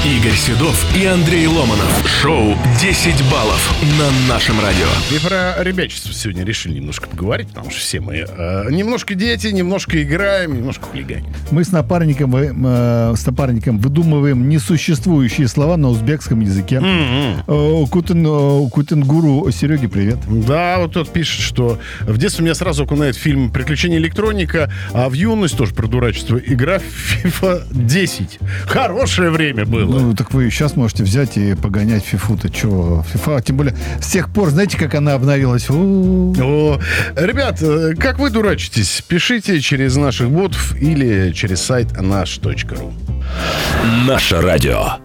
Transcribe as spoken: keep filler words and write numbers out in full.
Игорь Седов и Андрей Ломанов. Шоу «десять баллов» на нашем радио. И про ребячество сегодня решили немножко поговорить, потому что все мы э, немножко дети, немножко играем, немножко хулиганим. Мы с напарником, э, с напарником выдумываем несуществующие слова на узбекском языке. Mm-hmm. Кутен, Кутенгуру Сереге привет. Да, вот тот пишет, что в детстве меня сразу окунает фильм «Приключения электроника», а в юность тоже про дурачество игра в фифа десять. Хорошее время было. Ну, так вы сейчас можете взять и погонять фифу-то. Чего? Фифа, тем более, с тех пор, знаете, как она обновилась? У-у-у. О, ребят, как вы дурачитесь? Пишите через наших ботов или через сайт наш точка ру. Наше радио.